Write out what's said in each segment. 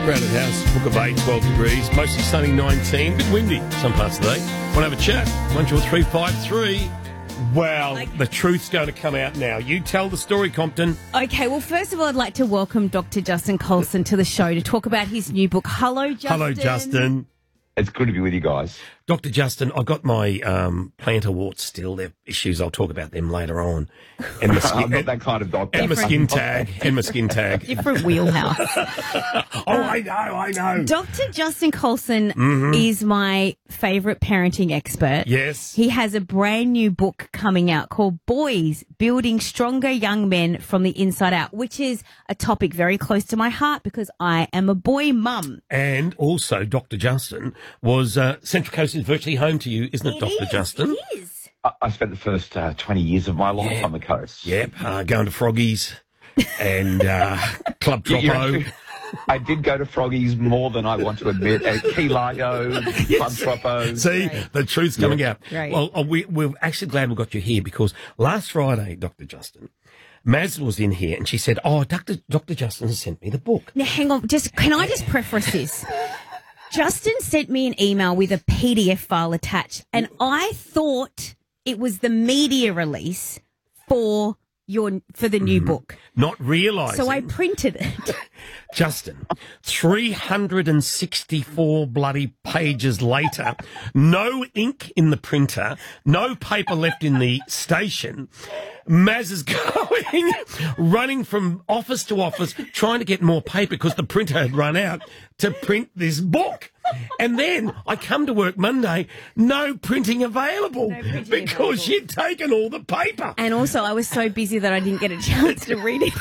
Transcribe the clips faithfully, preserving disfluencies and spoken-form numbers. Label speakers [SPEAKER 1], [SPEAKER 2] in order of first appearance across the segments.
[SPEAKER 1] Crowded House, Book of Eight, twelve degrees, mostly sunny, nineteen, bit windy some parts of the day. Want to have a chat? one two three five three. Well, like, the truth's going to come out now. You tell the story, Compton.
[SPEAKER 2] Okay, well, first of all, I'd like to welcome Doctor Justin Colson to the show to talk about his new book. Hello, Justin.
[SPEAKER 1] Hello, Justin.
[SPEAKER 3] It's good to be with you guys.
[SPEAKER 1] Doctor Justin, I got my um, plantar warts still. They're issues. I'll talk about them later on.
[SPEAKER 3] And my skin, I'm not that kind of doctor.
[SPEAKER 1] And my skin tag. And my skin tag.
[SPEAKER 2] Different wheelhouse.
[SPEAKER 1] oh, I know, I know.
[SPEAKER 2] Doctor Justin Colson
[SPEAKER 1] mm-hmm.
[SPEAKER 2] is my favourite parenting expert.
[SPEAKER 1] Yes.
[SPEAKER 2] He has a brand new book coming out called Boys, Building Stronger Young Men from the Inside Out, which is a topic very close to my heart because I am a boy mum.
[SPEAKER 1] And also, Doctor Justin was uh, Central Coast is virtually home to you, isn't it,
[SPEAKER 2] it
[SPEAKER 1] Doctor
[SPEAKER 2] is,
[SPEAKER 1] Justin?
[SPEAKER 2] It is.
[SPEAKER 3] I, I spent the first uh, twenty years of my life
[SPEAKER 1] yeah.
[SPEAKER 3] on the coast.
[SPEAKER 1] Yep, uh, going to Froggies and uh, Club Tropo.
[SPEAKER 3] I did go to Froggies more than I want to admit. At Key Largo, yes. Club Tropo.
[SPEAKER 1] See, right. the truth's coming
[SPEAKER 3] yeah.
[SPEAKER 1] out.
[SPEAKER 2] Right.
[SPEAKER 1] Well, uh, we, we're actually glad we got you here because last Friday, Doctor Justin, Maz was in here and she said, oh, Doctor Doctor Justin has sent me the book.
[SPEAKER 2] Now, hang on. Just Can I just preface this? Justin sent me an email with a P D F file attached, and I thought it was the media release for your for the new mm, book.
[SPEAKER 1] Not realising.
[SPEAKER 2] So I printed it.
[SPEAKER 1] Justin, three hundred sixty-four bloody pages later, no ink in the printer, no paper left in the station. Maz is going, running from office to office, trying to get more paper because the printer had run out to print this book. And then I come to work Monday, no printing available
[SPEAKER 2] no printing
[SPEAKER 1] because
[SPEAKER 2] available.
[SPEAKER 1] she'd taken all the paper.
[SPEAKER 2] And also I was so busy that I didn't get a chance to read it.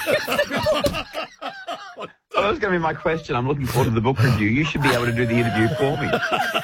[SPEAKER 3] Well, that was going to be my question. I'm looking forward to the book review. You should be able to do the interview for me.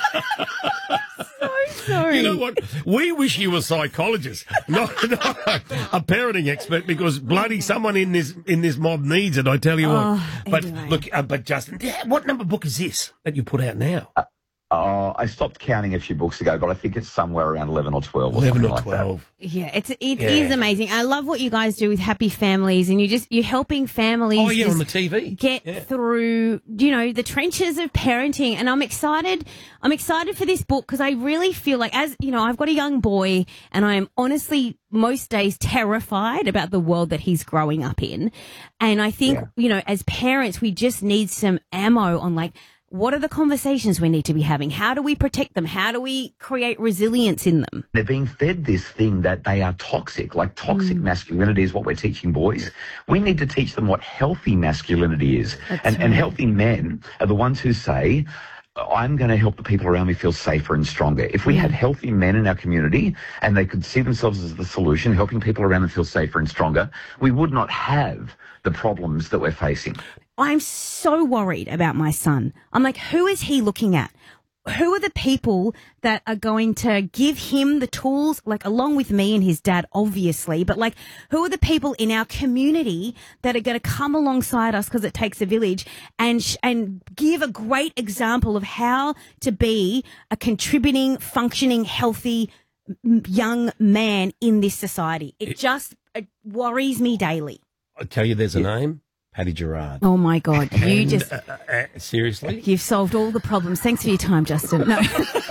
[SPEAKER 2] Sorry.
[SPEAKER 1] You know what? We wish you were a psychologist, not, not a parenting expert, because bloody someone in this in this mob needs it. I tell you
[SPEAKER 2] oh,
[SPEAKER 1] what. But
[SPEAKER 2] anyway.
[SPEAKER 1] look, uh, but Justin, what number book is this that you put out now?
[SPEAKER 3] Uh, uh, I stopped counting a few books ago, but I think it's somewhere around eleven or twelve. Or
[SPEAKER 1] eleven or
[SPEAKER 3] like
[SPEAKER 1] twelve.
[SPEAKER 3] That.
[SPEAKER 2] Yeah, it's it
[SPEAKER 1] yeah.
[SPEAKER 2] is amazing. I love what you guys do with happy families, and you just you're helping families.
[SPEAKER 1] Oh yeah, on the T V.
[SPEAKER 2] Get
[SPEAKER 1] yeah.
[SPEAKER 2] through, you know, the trenches of parenting, and I'm excited. I'm excited for this book because I really feel like, as you know, I've got a young boy, and I am honestly most days terrified about the world that he's growing up in, and I think yeah. you know, as parents, we just need some ammo on like. What are the conversations we need to be having? How do we protect them? How do we create resilience in them?
[SPEAKER 3] They're being fed this thing that they are toxic, like toxic mm. masculinity is what we're teaching boys. We need to teach them what healthy masculinity is. And, right. and healthy men are the ones who say, I'm going to help the people around me feel safer and stronger. If we mm. had healthy men in our community and they could see themselves as the solution, helping people around them feel safer and stronger, we would not have the problems that we're facing.
[SPEAKER 2] I'm so worried about my son. I'm like, who is he looking at? Who are the people that are going to give him the tools, like along with me and his dad, obviously, but like who are the people in our community that are going to come alongside us because it takes a village and sh- and give a great example of how to be a contributing, functioning, healthy young man in this society. It, it just it worries me daily.
[SPEAKER 1] I tell you, there's a yeah. name. Paddy Gerard.
[SPEAKER 2] Oh, my God. You
[SPEAKER 1] and,
[SPEAKER 2] just...
[SPEAKER 1] Uh, uh, seriously?
[SPEAKER 2] You've solved all the problems. Thanks for your time, Justin. No.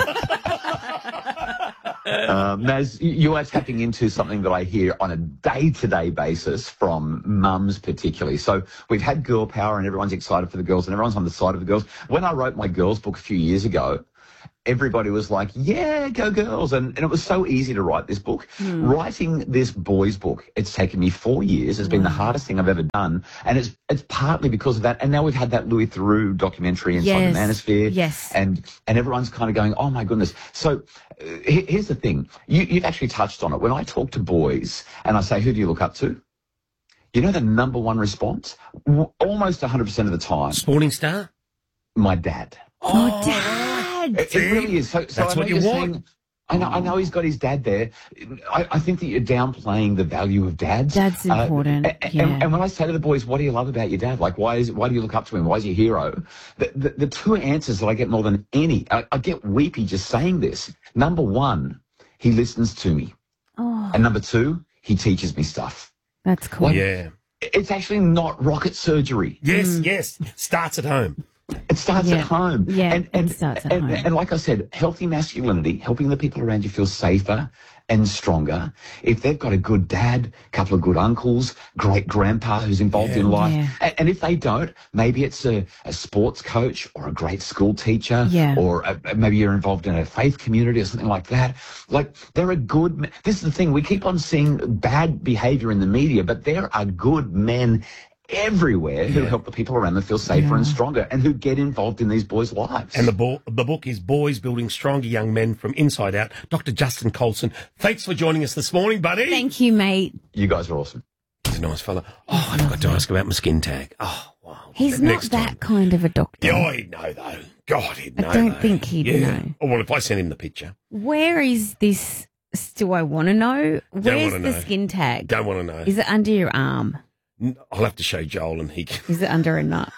[SPEAKER 3] uh, Maz, you are tapping into something that I hear on a day-to-day basis from mums particularly. So we've had girl power and everyone's excited for the girls and everyone's on the side of the girls. When I wrote my girls book a few years ago, everybody was like, yeah, go girls. And, and it was so easy to write this book. Mm. Writing this boys book, it's taken me four years. It's been mm. the hardest thing I've ever done. And it's it's partly because of that. And now we've had that Louis Theroux documentary inside
[SPEAKER 2] yes.
[SPEAKER 3] the Manosphere.
[SPEAKER 2] Yes.
[SPEAKER 3] And, and everyone's kind of going, oh, my goodness. So uh, here's the thing. You, you've actually touched on it. When I talk to boys and I say, who do you look up to? You know the number one response? Almost one hundred percent of the time.
[SPEAKER 1] Sporting star?
[SPEAKER 3] My dad.
[SPEAKER 2] Oh, oh Dad.
[SPEAKER 3] It, it really is. So, so
[SPEAKER 1] That's what you want.
[SPEAKER 3] Saying, I know, I know he's got his dad there. I, I think that you're downplaying the value of dads.
[SPEAKER 2] Dad's important.
[SPEAKER 3] Uh, and,
[SPEAKER 2] yeah.
[SPEAKER 3] and, and when I say to the boys, what do you love about your dad? Like, why is why do you look up to him? Why is he your hero? The, the, the two answers that I get more than any, I, I get weepy just saying this. Number one, he listens to me.
[SPEAKER 2] Oh.
[SPEAKER 3] And number two, he teaches me stuff.
[SPEAKER 2] That's cool.
[SPEAKER 1] Like, yeah.
[SPEAKER 3] It's actually not rocket surgery.
[SPEAKER 1] Yes, mm. yes. Starts at home.
[SPEAKER 3] It starts
[SPEAKER 2] Yeah.
[SPEAKER 3] at home.
[SPEAKER 2] Yeah,
[SPEAKER 3] and,
[SPEAKER 2] it
[SPEAKER 3] and,
[SPEAKER 2] starts at
[SPEAKER 3] and,
[SPEAKER 2] home.
[SPEAKER 3] and like I said, healthy masculinity, helping the people around you feel safer and stronger. If they've got a good dad, couple of good uncles, great grandpa who's involved in life,
[SPEAKER 2] Yeah.
[SPEAKER 3] and, and if they don't, maybe it's a, a sports coach or a great school teacher,
[SPEAKER 2] Yeah.
[SPEAKER 3] or a, maybe you're involved in a faith community or something like that. Like, there are good, this is the thing, we keep on seeing bad behavior in the media, but there are good men everywhere who help the people around them feel safer and stronger, and who get involved in these boys' lives.
[SPEAKER 1] And the, bo- the book is Boys Building Stronger Young Men from Inside Out. Doctor Justin Colson, thanks for joining us this morning, buddy.
[SPEAKER 2] Thank you, mate.
[SPEAKER 3] You guys are awesome.
[SPEAKER 1] He's a nice fella. Oh, I forgot to ask about my skin tag. Oh, wow.
[SPEAKER 2] He's
[SPEAKER 1] Next
[SPEAKER 2] not that
[SPEAKER 1] time.
[SPEAKER 2] kind of a doctor.
[SPEAKER 1] Yeah, he'd know, though. God, he'd know,
[SPEAKER 2] I don't
[SPEAKER 1] though.
[SPEAKER 2] think he'd
[SPEAKER 1] yeah.
[SPEAKER 2] know.
[SPEAKER 1] Oh, well, if I sent him the picture.
[SPEAKER 2] Where is this? Do I want to know? Where's
[SPEAKER 1] wanna
[SPEAKER 2] the
[SPEAKER 1] know.
[SPEAKER 2] skin tag?
[SPEAKER 1] Don't want to know.
[SPEAKER 2] Is it under your arm?
[SPEAKER 1] N- I'll have to show Joel and he can...
[SPEAKER 2] Is it under a nut?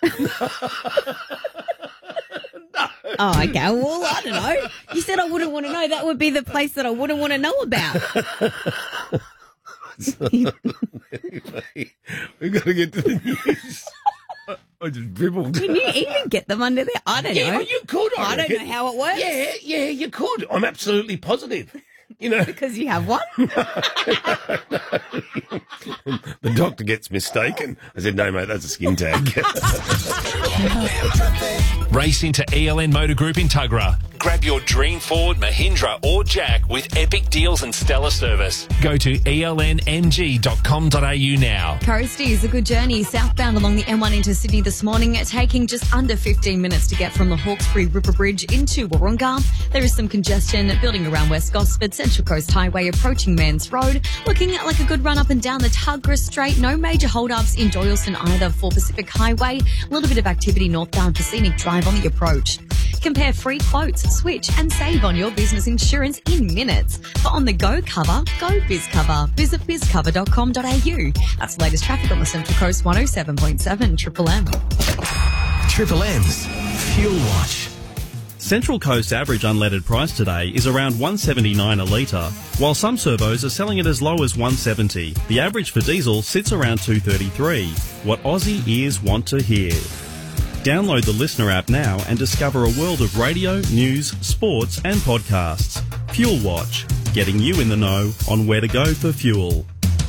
[SPEAKER 2] Oh, okay. Well, I don't know. You said I wouldn't want to know. That would be the place that I wouldn't want to know about.
[SPEAKER 1] We've got to get to the news. I, I just dribbled.
[SPEAKER 2] Can you even get them under there? I don't
[SPEAKER 1] Yeah,
[SPEAKER 2] know.
[SPEAKER 1] well, you could.
[SPEAKER 2] I don't
[SPEAKER 1] reckon.
[SPEAKER 2] know how it works.
[SPEAKER 1] Yeah, yeah, you could. I'm absolutely positive. You know,
[SPEAKER 2] Because you have one?
[SPEAKER 1] the doctor gets mistaken. I said, no, mate, that's a skin tag.
[SPEAKER 4] Race into E L N Motor Group in Tuggerah. Grab your dream Ford, Mahindra or Jack with epic deals and stellar service. Go to E L N M G dot com dot A U now.
[SPEAKER 5] Coastie is a good journey southbound along the M one into Sydney this morning, taking just under fifteen minutes to get from the Hawkesbury Ripper Bridge into Warringah. There is some congestion building around West Gosford, Central Coast Highway approaching Mans Road. Looking like a good run up and down the Tuggerah Strait. No major hold-ups in Doyleston either for Pacific Highway. A little bit of activity northbound for Scenic Drive on the approach. Compare free quotes, switch and save on your business insurance in minutes. For on-the-go cover, go BizCover. Visit biz cover dot com dot A U. That's the latest traffic on the Central Coast, one oh seven point seven Triple M.
[SPEAKER 6] Triple M's Fuel Watch.
[SPEAKER 7] Central Coast average unleaded price today is around one seventy-nine a litre, while some servos are selling it as low as one seventy. The average for diesel sits around two thirty-three. What Aussie ears want to hear. Download the Listener app now and discover a world of radio, news, sports and podcasts. Fuel Watch, getting you in the know on where to go for fuel.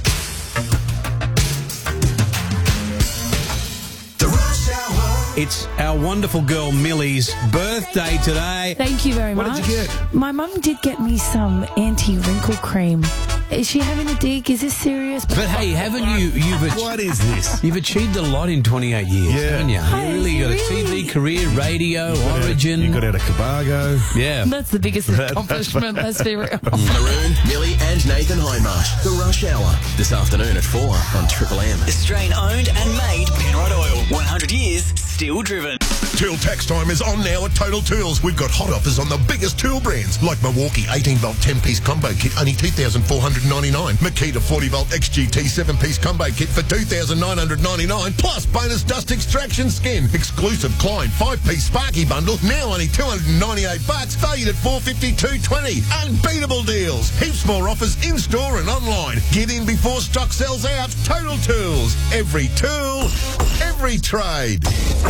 [SPEAKER 6] It's our wonderful girl Millie's birthday today.
[SPEAKER 8] Thank you very
[SPEAKER 6] What
[SPEAKER 8] much.
[SPEAKER 6] did you get?
[SPEAKER 8] My mum did get me some anti-wrinkle cream. Is she having a dig? Is this serious?
[SPEAKER 6] But hey, haven't you? You've ach-
[SPEAKER 9] What is this?
[SPEAKER 6] You've achieved a lot in twenty-eight years,
[SPEAKER 9] Yeah.
[SPEAKER 6] haven't you?
[SPEAKER 8] Hey,
[SPEAKER 6] You really got a
[SPEAKER 8] really?
[SPEAKER 6] T V career, radio, Origin.
[SPEAKER 9] You got out of Cabargo.
[SPEAKER 6] yeah.
[SPEAKER 8] That's the biggest accomplishment, let's be real.
[SPEAKER 10] Maroon, Millie and Nathan Hindmarsh. The Rush Hour. This afternoon at four on Triple M.
[SPEAKER 11] Australian owned and made Penrod Oil. one hundred years, still driven.
[SPEAKER 12] Tool tax time is on now at Total Tools. We've got hot offers on the biggest tool brands like Milwaukee eighteen volt ten piece combo kit, only two thousand four hundred ninety-nine dollars. Makita forty volt X G T seven piece combo kit for two thousand nine hundred ninety-nine dollars. Plus bonus dust extraction skin. Exclusive Klein five piece Sparky bundle, now only two hundred ninety-eight bucks, valued at four fifty-two twenty. Unbeatable deals. Heaps more offers in store and online. Get in before stock sells out. Total Tools. Every tool, every trade.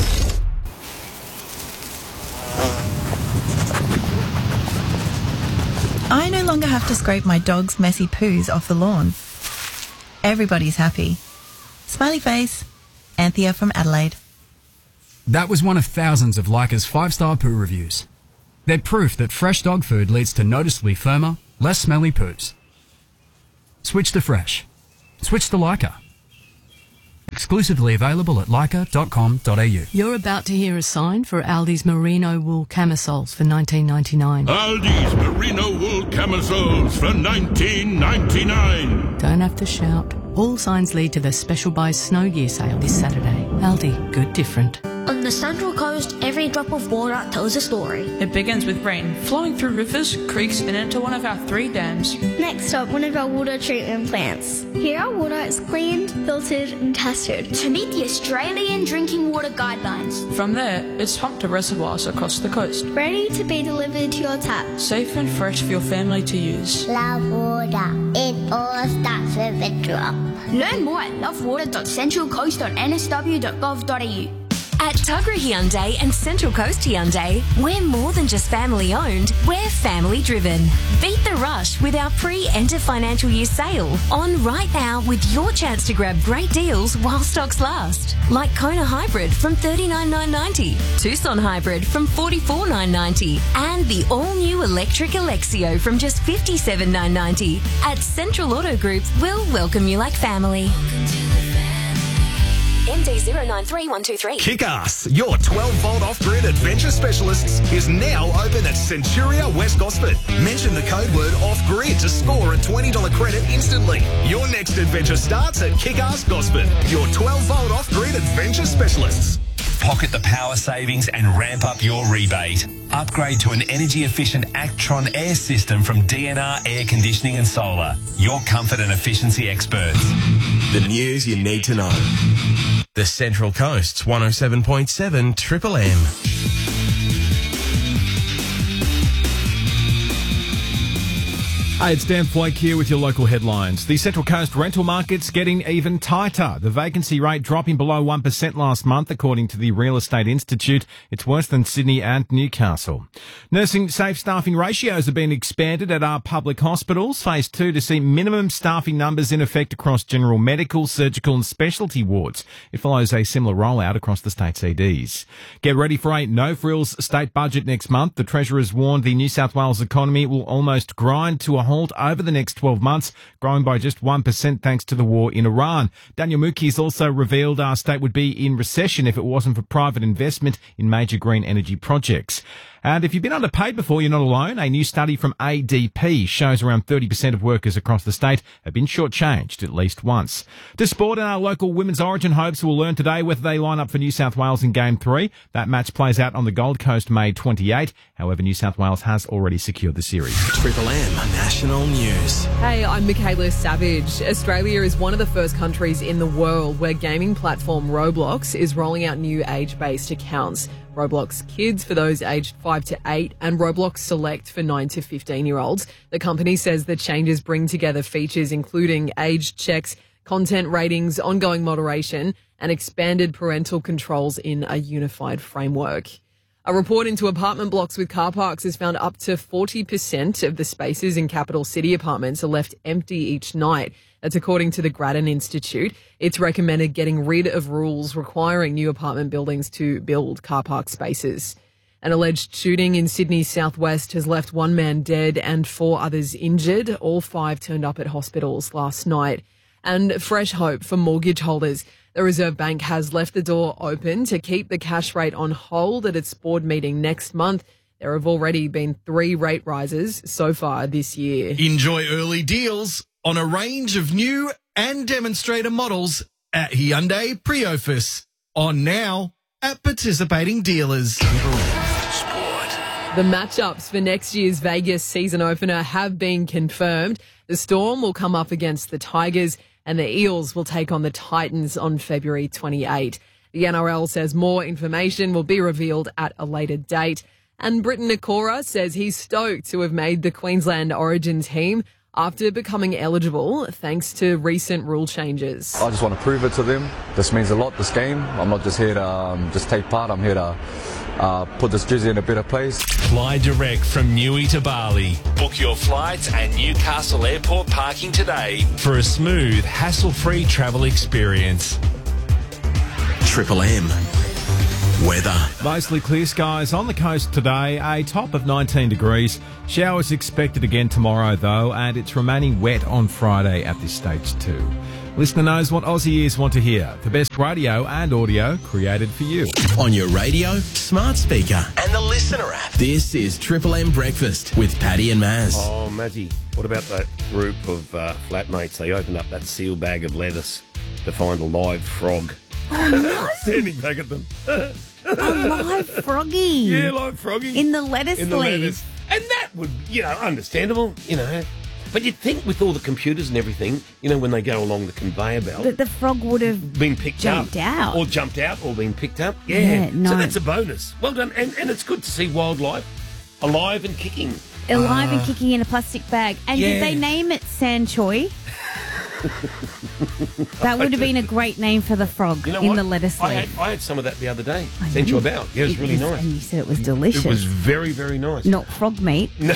[SPEAKER 13] I no longer have to scrape my dog's messy poos off the lawn. Everybody's happy. Smiley face. Anthea from Adelaide.
[SPEAKER 14] That was one of thousands of Leica's five-star poo reviews. They're proof that fresh dog food leads to noticeably firmer, less smelly poos. Switch to fresh. Switch to Leica. Exclusively available at leica dot com dot A U.
[SPEAKER 8] You're about to hear a sign for Aldi's merino wool camisoles for nineteen ninety-nine.
[SPEAKER 15] Aldi's merino wool camisoles for nineteen ninety-nine.
[SPEAKER 8] Don't have to shout. All signs lead to the special buy snow gear sale this Saturday. Aldi, good different.
[SPEAKER 16] On the Central Coast, every drop of water tells a story.
[SPEAKER 17] It begins with rain, flowing through rivers, creeks, and into one of our three dams.
[SPEAKER 16] Next up, one of our water treatment plants. Here our water is cleaned, filtered, and tested to meet the Australian Drinking Water Guidelines.
[SPEAKER 17] From there, it's pumped to reservoirs across the coast.
[SPEAKER 16] Ready to be delivered to your tap.
[SPEAKER 17] Safe and fresh for your family to use.
[SPEAKER 16] Love water. It all starts with a drop. Learn more at love water dot central coast dot n s w dot gov dot a u.
[SPEAKER 18] At Tuggerah Hyundai and Central Coast Hyundai, we're more than just family owned, we're family driven. Beat the rush with our pre-enter financial year sale on right now with your chance to grab great deals while stocks last. Like Kona Hybrid from thirty-nine thousand nine hundred ninety dollars, Tucson Hybrid from forty-four thousand nine hundred ninety dollars, and the all-new electric Alexio from just fifty-seven thousand nine hundred ninety dollars. At Central Auto Group, we'll welcome you like family. M D zero nine three one two three.
[SPEAKER 19] Kick-Ass, your twelve-volt off-grid adventure specialists, is now open at Centuria, West Gosford. Mention the code word off-grid to score a twenty dollars credit instantly. Your next adventure starts at Kick-Ass Gosford, your twelve-volt off-grid adventure specialists.
[SPEAKER 4] Pocket the power savings and ramp up your rebate. Upgrade to an energy-efficient Actron air system from D N R Air Conditioning and Solar. Your comfort and efficiency experts.
[SPEAKER 10] The news you need to know.
[SPEAKER 20] The Central Coast's one oh seven point seven Triple M.
[SPEAKER 21] Hey, it's Dan Flake here with your local headlines. The Central Coast rental market's getting even tighter. The vacancy rate dropping below one percent last month, according to the Real Estate Institute. It's worse than Sydney and Newcastle. Nursing safe staffing ratios have been expanded at our public hospitals. Phase two to see minimum staffing numbers in effect across general medical, surgical and specialty wards. It follows a similar rollout across the state's E Ds. Get ready for a no-frills state budget next month. The Treasurer's warned the New South Wales economy will almost grind to a halt over the next twelve months, growing by just one percent thanks to the war in Iran. Daniel Mookie has also revealed our state would be in recession if it wasn't for private investment in major green energy projects. And if you've been underpaid before, you're not alone. A new study from A D P shows around thirty percent of workers across the state have been shortchanged at least once. To sport, and our local women's origin hopes will learn today whether they line up for New South Wales in Game three. That match plays out on the Gold Coast May twenty-eighth. However, New South Wales has already secured the series.
[SPEAKER 10] Triple M National News.
[SPEAKER 22] Hey, I'm Michaela Savage. Australia is one of the first countries in the world where gaming platform Roblox is rolling out new age-based accounts. Roblox Kids for those aged five to eight and Roblox Select for nine to fifteen-year-olds. The company says the changes bring together features including age checks, content ratings, ongoing moderation, and expanded parental controls in a unified framework. A report into apartment blocks with car parks has found up to forty percent of the spaces in capital city apartments are left empty each night. That's according to the Grattan Institute. It's recommended getting rid of rules requiring new apartment buildings to build car park spaces. An alleged shooting in Sydney's southwest has left one man dead and four others injured. All five turned up at hospitals last night. And fresh hope for mortgage holders. The Reserve Bank has left the door open to keep the cash rate on hold at its board meeting next month. There have already been three rate rises so far this year.
[SPEAKER 23] Enjoy early deals on a range of new and demonstrator models at Hyundai Priofus. On now at participating dealers.
[SPEAKER 22] The matchups for next year's Vegas season opener have been confirmed. The Storm will come up against the Tigers and the Eels will take on the Titans on February twenty-eighth. The N R L says more information will be revealed at a later date. And Britton Nakora says he's stoked to have made the Queensland Origin team after becoming eligible thanks to recent rule changes.
[SPEAKER 24] I just want to prove it to them. This means a lot, this game. I'm not just here to um, just take part. I'm here to uh, put this jersey in a better place.
[SPEAKER 4] Fly direct from Newey to Bali. Book your flights and Newcastle Airport parking today for a smooth, hassle-free travel experience.
[SPEAKER 10] Triple M. Weather.
[SPEAKER 21] Mostly clear skies on the coast today, a top of nineteen degrees. Showers expected again tomorrow though, and it's remaining wet on Friday at this stage too. Listener knows what Aussie ears want to hear. The best radio and audio created for you.
[SPEAKER 10] On your radio, smart speaker, and the Listener app. This is Triple M Breakfast with Paddy and Maz.
[SPEAKER 1] Oh, Mazzy, what about that group of uh, flatmates? They opened up that seal bag of lettuce to find a live frog.
[SPEAKER 2] Oh, no.
[SPEAKER 1] Standing back at them.
[SPEAKER 2] A live froggy.
[SPEAKER 1] Yeah, live froggy.
[SPEAKER 2] In the lettuce
[SPEAKER 1] In the
[SPEAKER 2] leaf.
[SPEAKER 1] lettuce. And that would, you know, understandable, you know. But you'd think with all the computers and everything, you know, when they go along the conveyor belt.
[SPEAKER 2] That the frog would have
[SPEAKER 1] been picked
[SPEAKER 2] jumped
[SPEAKER 1] up.
[SPEAKER 2] out.
[SPEAKER 1] Or jumped out or been picked up. Yeah.
[SPEAKER 2] Yeah, no.
[SPEAKER 1] So that's a bonus. Well done. And, and it's good to see wildlife alive and kicking.
[SPEAKER 2] Alive
[SPEAKER 1] Uh,
[SPEAKER 2] and kicking in a plastic bag. And
[SPEAKER 1] yeah.
[SPEAKER 2] did they name it Sanchoy? That would have been a great name for the frog
[SPEAKER 1] You know
[SPEAKER 2] in
[SPEAKER 1] what?
[SPEAKER 2] the lettuce
[SPEAKER 1] I
[SPEAKER 2] leaf.
[SPEAKER 1] had, I had some of that the other day.
[SPEAKER 2] I
[SPEAKER 1] Sent you
[SPEAKER 2] know.
[SPEAKER 1] about. Yeah, it was
[SPEAKER 2] It
[SPEAKER 1] really
[SPEAKER 2] was-
[SPEAKER 1] nice.
[SPEAKER 2] And you said it was delicious.
[SPEAKER 1] It was very, very nice.
[SPEAKER 2] Not frog meat.
[SPEAKER 1] No.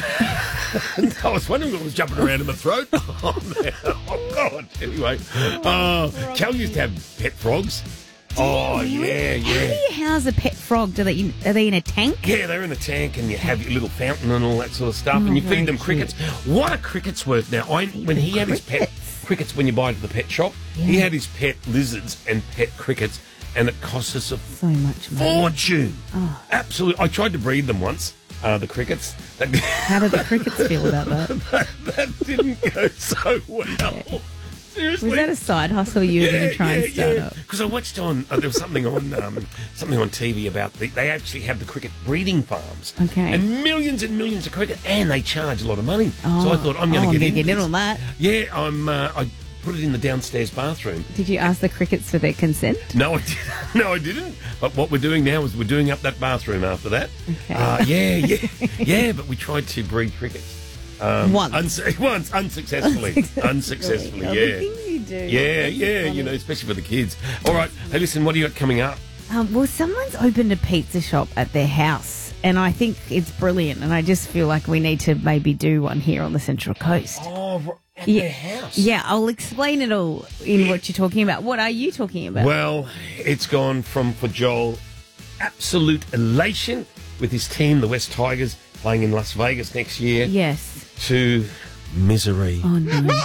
[SPEAKER 1] I was wondering what was jumping around in my throat. Oh, man. Oh God. Anyway, uh, Cal used to have pet frogs. Oh, yeah,
[SPEAKER 2] How
[SPEAKER 1] yeah.
[SPEAKER 2] do you house a pet frog? Do they, are they in a tank?
[SPEAKER 1] Yeah, they're in a tank, and you have your little fountain and all that sort of stuff,
[SPEAKER 2] Oh,
[SPEAKER 1] and you
[SPEAKER 2] very
[SPEAKER 1] feed them
[SPEAKER 2] cute.
[SPEAKER 1] crickets. What are crickets worth now? I, when he had his pet crickets, when you buy it at the pet shop, he
[SPEAKER 2] Yeah.
[SPEAKER 1] had his pet lizards and pet crickets, and it cost us a
[SPEAKER 2] So much money.
[SPEAKER 1] fortune.
[SPEAKER 2] Oh.
[SPEAKER 1] Absolutely. I tried to breed them once, uh, the crickets. That,
[SPEAKER 2] How did the crickets feel about that?
[SPEAKER 1] that, that didn't go so well. Seriously.
[SPEAKER 2] Was that a side hustle you were going to try and start up?
[SPEAKER 1] Because I watched on uh, there was something on um, something on T V about the, they actually have the cricket breeding farms.
[SPEAKER 2] Okay.
[SPEAKER 1] And millions and millions of cricket, and they charge a lot of money.
[SPEAKER 2] Oh.
[SPEAKER 1] So I thought I'm
[SPEAKER 2] Oh,
[SPEAKER 1] going
[SPEAKER 2] I'm
[SPEAKER 1] to get
[SPEAKER 2] gonna
[SPEAKER 1] in
[SPEAKER 2] get in
[SPEAKER 1] this.
[SPEAKER 2] on that.
[SPEAKER 1] Yeah, I'm. Uh, I put it in the downstairs bathroom.
[SPEAKER 2] Did you ask the crickets for their consent?
[SPEAKER 1] No, I didn't. No, I didn't. But what we're doing now is we're doing up that bathroom after that.
[SPEAKER 2] Okay.
[SPEAKER 1] Uh, yeah, yeah, yeah. But we tried to breed crickets. Um,
[SPEAKER 2] Once.
[SPEAKER 1] Unsu- once, unsuccessfully. Unsuccessfully,
[SPEAKER 2] Oh,
[SPEAKER 1] yeah.
[SPEAKER 2] the things you do.
[SPEAKER 1] Yeah,
[SPEAKER 2] That's
[SPEAKER 1] yeah,
[SPEAKER 2] funny.
[SPEAKER 1] you know, especially for the kids. All right, hey, listen, what do you got coming up?
[SPEAKER 2] Um, well, someone's opened a pizza shop at their house, and I think it's brilliant. And I just feel like we need to maybe do one here on the Central Coast.
[SPEAKER 1] Oh, at
[SPEAKER 2] yeah,
[SPEAKER 1] their house?
[SPEAKER 2] Yeah, I'll explain it all in what you're talking about. What are you talking about?
[SPEAKER 1] Well, it's gone from, for Joel, absolute elation with his team, the West Tigers, playing in Las Vegas next year,
[SPEAKER 2] yes.
[SPEAKER 1] to misery,
[SPEAKER 2] Oh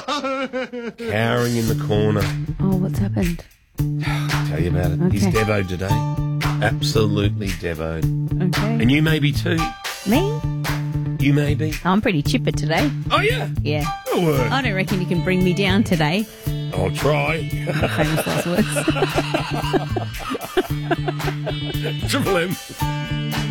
[SPEAKER 2] no.
[SPEAKER 1] cowering in the corner.
[SPEAKER 2] Oh, what's happened?
[SPEAKER 1] I'll tell you about it. He's
[SPEAKER 2] Okay.
[SPEAKER 1] devoed today. Absolutely devoed.
[SPEAKER 2] Okay.
[SPEAKER 1] And you may be too.
[SPEAKER 2] Me?
[SPEAKER 1] You may be.
[SPEAKER 2] I'm pretty chipper today.
[SPEAKER 1] Oh, yeah?
[SPEAKER 2] Yeah.
[SPEAKER 1] Oh, word.
[SPEAKER 2] I don't reckon you can bring me down today.
[SPEAKER 1] I'll try.
[SPEAKER 2] Famous last words.
[SPEAKER 1] Triple M.